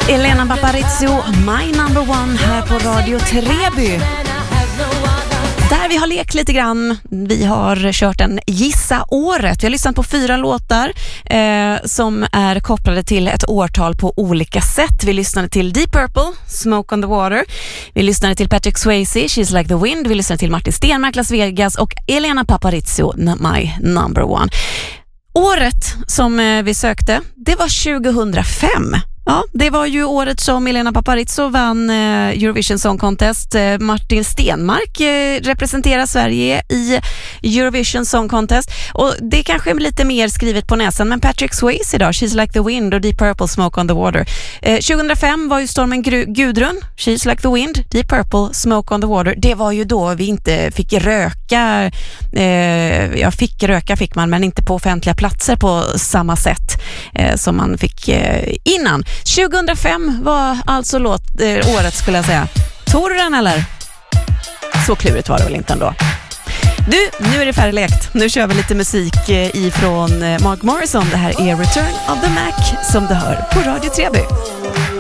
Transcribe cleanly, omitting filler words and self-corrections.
Elena Paparizou, My Number One här på Radio Treby. Där vi har lekt lite grann. Vi har kört en Gissa året. Vi har lyssnat på 4 låtar som är kopplade till ett årtal på olika sätt. Vi lyssnade till Deep Purple, Smoke on the Water. Vi lyssnade till Patrick Swayze, She's Like the Wind. Vi lyssnade till Martin Stenmarck, Las Vegas. Och Elena Paparizou, My Number One. Året som vi sökte, det var 2005. Ja, det var ju året som Elena Paparizou vann Eurovision Song Contest. Martin Stenmarck representerar Sverige i Eurovision Song Contest. Och det är kanske lite mer skrivet på näsan, men Patrick Swayze idag, She's Like the Wind och Deep Purple, Smoke on the Water. 2005 var ju stormen Gudrun, She's Like the Wind, Deep Purple, Smoke on the Water. Det var ju då vi inte fick röka. Fick man, men inte på offentliga platser på samma sätt som man fick innan. 2005 var alltså året, skulle jag säga. Tog du den eller? Så klurigt var det väl inte ändå. Du, nu är det färdiglekt. Nu kör vi lite musik ifrån Mark Morrison. Det här är Return of the Mac som du hör på Radio Treby.